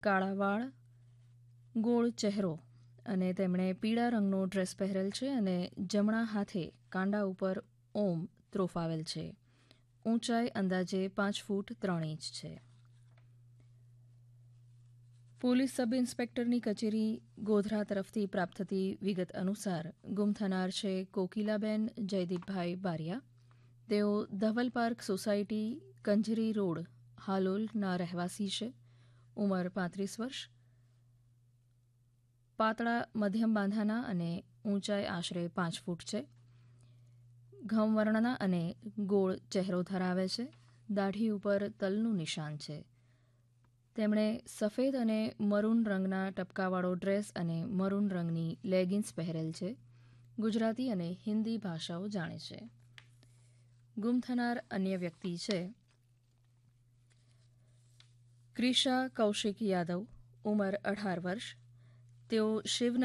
કાળા વાળ, ગોળ ચહેરો અને તેમણે પીળા રંગનો ડ્રેસ પહેરેલ છે અને જમણા હાથે કાંડા ઉપર ઓમ ત્રોફાવેલ છે. ઊંચાઈ અંદાજે 5 ફૂટ 3 ઇંચ છે. પોલીસ સબ ઇન્સ્પેક્ટરની કચેરી ગોધરા તરફથી પ્રાપ્ત થતી વિગત અનુસાર ગુમ થનાર છે કોકિલાબેન જયદીપભાઈ બારિયા. તેઓ Dhaval park society, Kanjari road, હાલોલના રહેવાસી છે. ઉંમર 35 વર્ષ. પાતળા મધ્યમ બાંધાના અને ઊંચાઈ આશરે 5 ફૂટ છે. ઘઉં વર્ણના અને ગોળ ચહેરો ધરાવે છે. દાઢી ઉપર તલનું નિશાન છે. તેમણે સફેદ અને મરૂન રંગના ટપકાવાળો ડ્રેસ અને મરૂન રંગની લેગિન્સ પહેરેલ છે. ગુજરાતી અને હિન્દી ભાષાઓ જાણે છે. ગુમ થનાર અન્ય વ્યક્તિ છે ક્રિશા કૌશિક યાદવ, ઉંમર 18 વર્ષ. તેઓ શિવનગર